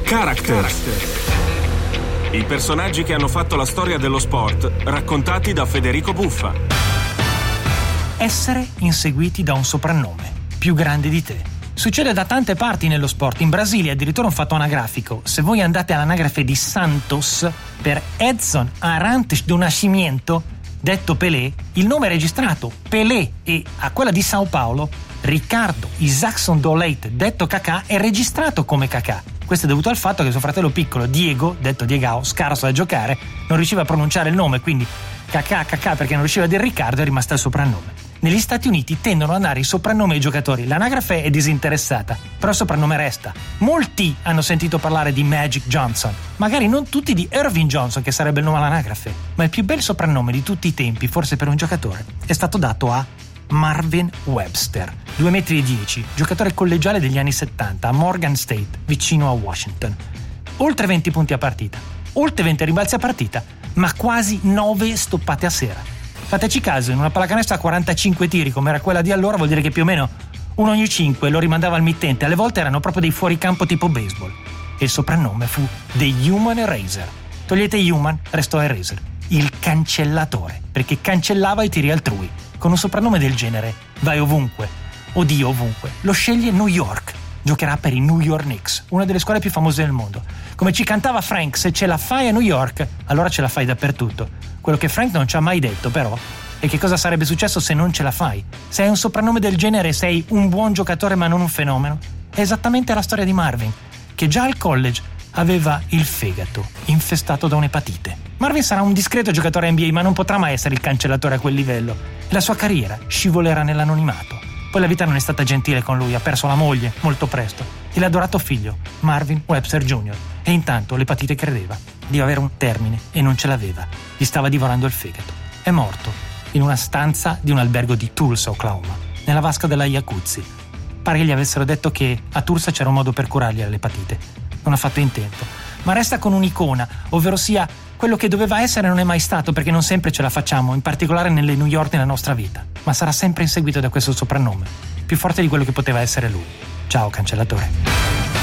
Characters. I personaggi che hanno fatto la storia dello sport, raccontati da Federico Buffa. Essere inseguiti da un soprannome più grande di te. Succede da tante parti nello sport. In Brasile addirittura un fatto anagrafico. Se voi andate all'anagrafe di Santos per Edson Arantes do Nascimento, detto Pelé, il nome è registrato Pelé, e a quella di Sao Paulo Ricardo Isaacson do Leite, detto Cacà, è registrato come Cacà. Questo è dovuto al fatto che suo fratello piccolo Diego, detto Diegao, scarso da giocare, non riusciva a pronunciare il nome, quindi Cacà perché non riusciva a dire Riccardo, è rimasto il soprannome. Negli Stati Uniti tendono a dare il soprannome ai giocatori. L'anagrafe è disinteressata, però il soprannome resta. Molti hanno sentito parlare di Magic Johnson, magari non tutti di Irving Johnson, che sarebbe il nome all'anagrafe, ma il più bel soprannome di tutti i tempi, forse per un giocatore, è stato dato a Marvin Webster, 2,10 metri, giocatore collegiale degli anni 70 a Morgan State, vicino a Washington. Oltre 20 punti a partita, oltre 20 rimbalzi a partita, ma quasi 9 stoppate a sera. Fateci caso, in una pallacanestro a 45 tiri, come era quella di allora, vuol dire che più o meno uno ogni 5 lo rimandava al mittente. Alle volte erano proprio dei fuoricampo tipo baseball. E il soprannome fu The Human Eraser. Togliete Human, restò Eraser, il cancellatore, perché cancellava i tiri altrui. Con un soprannome del genere vai ovunque, oddio ovunque. Lo sceglie New York, giocherà per i New York Knicks, una delle squadre più famose del mondo. Come ci cantava Frank, se ce la fai a New York, allora ce la fai dappertutto. Quello che Frank non ci ha mai detto, però, è che cosa sarebbe successo se non ce la fai. Se hai un soprannome del genere sei un buon giocatore ma non un fenomeno. È esattamente la storia di Marvin, che già al college aveva il fegato infestato da un'epatite. Marvin sarà un discreto giocatore NBA, ma non potrà mai essere il cancellatore a quel livello. La sua carriera scivolerà nell'anonimato. Poi la vita non è stata gentile con lui, ha perso la moglie molto presto e l'adorato figlio, Marvin Webster Jr. E intanto l'epatite credeva di avere un termine e non ce l'aveva. Gli stava divorando il fegato. È morto in una stanza di un albergo di Tulsa, Oklahoma, nella vasca della Jacuzzi. Pare che gli avessero detto che a Tulsa c'era un modo per curargli l'epatite. Non ha fatto in tempo. Ma resta con un'icona, ovvero sia quello che doveva essere non è mai stato, perché non sempre ce la facciamo, in particolare nelle New York nella nostra vita. Ma sarà sempre inseguito da questo soprannome, più forte di quello che poteva essere lui. Ciao, cancellatore.